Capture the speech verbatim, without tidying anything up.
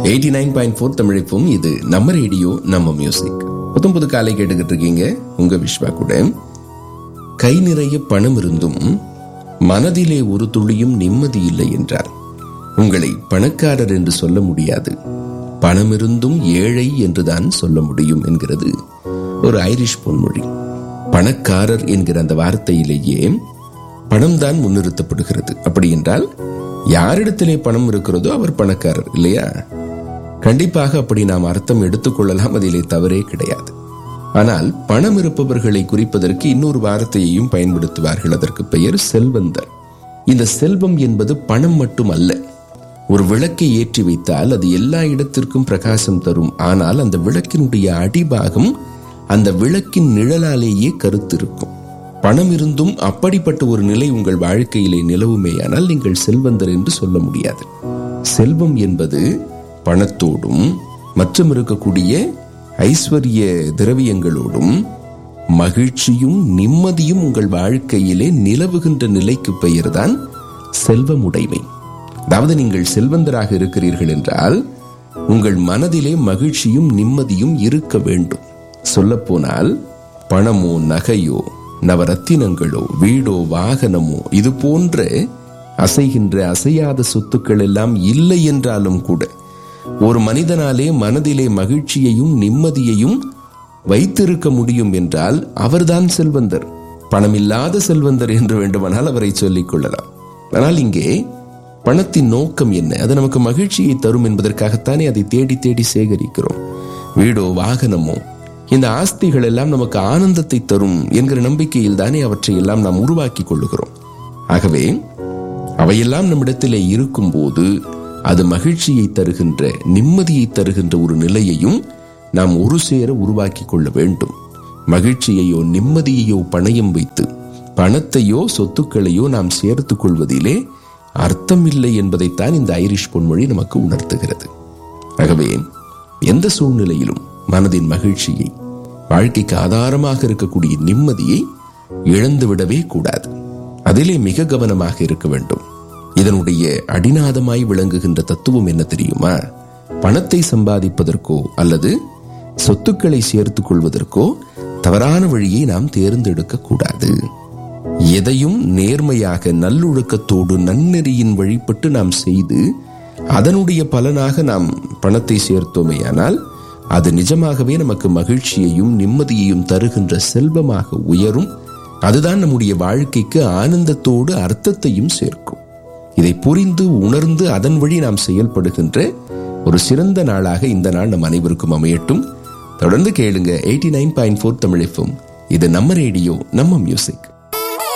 Eighty nine point four தமிழிப்பும் இது நம்ம radio நம்ம மியூசிக். புத்தம் புது காலை கேட்டுக்கிட்டு இருக்கீங்க உங்க விஸ்வா கூட. கை நிறைய பணம் இருந்தும் மனதிலே ஒரு துளியும் நிம்மதி இல்லை என்றார். உங்களை பணக்காரர் என்று சொல்ல முடியாது, பணம் இருந்தும் ஏழை என்றுதான் சொல்ல முடியும் என்கிறது ஒரு ஐரிஷ் பொன்மொழி. பணக்காரர் என்கிற அந்த வார்த்தையிலேயே பணம் தான் முன்னிறுத்தப்படுகிறது. அப்படி என்றால் யாரிடத்திலே பணம் இருக்கிறதோ அவர் பணக்காரர் இல்லையா? கண்டிப்பாக அப்படி நாம் அர்த்தம் எடுத்துக்கொள்ளலாம், அதிலே தவறே கிடையாது. ஆனால் பணம் இருப்பவர்களை குறிப்பதற்கு இன்னொரு வார்த்தையையும் பயன்படுத்துவார்கள். அதற்கு பெயர் செல்வந்தர். இந்த செல்வம் என்பது பணம் மட்டும் அல்ல. ஒரு விளக்கை ஏற்றி வைத்தால் அது எல்லா இடத்திற்கும் பிரகாசம் தரும். ஆனால் அந்த விளக்கினுடைய அடிபாகம் அந்த விளக்கின் நிழலாலேயே கருத்திருக்கும். பணம் இருந்தும் அப்படிப்பட்ட ஒரு நிலை உங்கள் வாழ்க்கையிலே நிலவுமேயானால் நீங்கள் செல்வந்தர் என்று சொல்ல முடியாது. செல்வம் என்பது பணத்தோடும் மற்றும் இருக்கக்கூடிய ஐஸ்வர்ய திரவியங்களோடும் மகிழ்ச்சியும் நிம்மதியும் உங்கள் வாழ்க்கையிலே நிலவுகின்ற நிலைக்கு பெயர்தான் செல்வமுடைமை. அதாவது நீங்கள் செல்வந்தராக இருக்கிறீர்கள் என்றால் உங்கள் மனதிலே மகிழ்ச்சியும் நிம்மதியும் இருக்க வேண்டும். சொல்ல போனால் பணமோ நகையோ நவரத்தினங்களோ வீடோ வாகனமோ இது போன்ற அசைகின்ற அசையாத சொத்துக்கள் எல்லாம் இல்லை என்றாலும் கூட ஒரு மனிதனாலே மனதிலே மகிழ்ச்சியையும் நிம்மதியையும் வைத்திருக்க முடியும் என்றால் அவர்தான் செல்வந்தர். பணமில்லாத செல்வந்தர் என்று வேண்டுமானால் அவரை சொல்லிக் கொள்ளலாம். ஆனால் இங்கே பணத்தின் நோக்கம் என்ன? அது நமக்கு மகிழ்ச்சியை தரும் என்பதற்காகத்தானே அதை தேடி தேடி சேகரிக்கிறோம். வீடோ வாகனமோ இந்த ஆஸ்திகள் எல்லாம் நமக்கு ஆனந்தத்தை தரும் என்கிற நம்பிக்கையில் தானே அவற்றை எல்லாம் நாம் உருவாக்கி கொள்ளுகிறோம். ஆகவே அவையெல்லாம் நம்மிடத்திலே இருக்கும் போது அது மகிழ்ச்சியை தருகின்ற நிம்மதியை தருகின்ற ஒரு நிலையையும் நாம் ஒரு சேர உருவாக்கி கொள்ள வேண்டும். மகிழ்ச்சியையோ நிம்மதியையோ பணயம் வைத்து பணத்தையோ சொத்துக்களையோ நாம் சேர்த்துக் கொள்வதிலே அர்த்தமில்லை என்பதைத்தான் இந்த ஐரிஷ் பொன்மொழி நமக்கு உணர்த்துகிறது. ஆகவே எந்த சூழ்நிலையிலும் மனதின் மகிழ்ச்சியை, வாழ்க்கைக்கு ஆதாரமாக இருக்கக்கூடிய நிம்மதியை இழந்துவிடவே கூடாது. அதிலே மிக கவனமாக இருக்க வேண்டும். இதனுடைய அடிநாதமாய் விளங்குகின்ற தத்துவம் என்ன தெரியுமா? பணத்தை சம்பாதிப்பதற்கோ அல்லது சொத்துக்களை சேர்த்துக் கொள்வதற்கோ தவறான வழியை நாம் தேர்ந்தெடுக்க கூடாது. எதையும் நேர்மையாக நல்லொழுக்கத்தோடு நன்னெறியின் வழிபட்டு நாம் செய்து அதனுடைய பலனாக நாம் பணத்தை சேர்த்தோமேயானால் அது நிஜமாகவே நமக்கு மகிழ்ச்சியையும் நிம்மதியையும் தருகின்ற செல்வமாக உயரும். அதுதான் நம்முடைய வாழ்க்கைக்கு ஆனந்தத்தோடு அர்த்தத்தையும் சேர்க்கும். இதை புரிந்து உணர்ந்து அதன் வழி நாம் செயல்படுகின்ற ஒரு சிறந்த நாளாக இந்த நாள் நம் அனைவருக்கும் அமையட்டும். தொடர்ந்து கேளுங்க eighty nine point four Tamil FM. இது நம்ம ரேடியோ நம்ம மியூசிக்.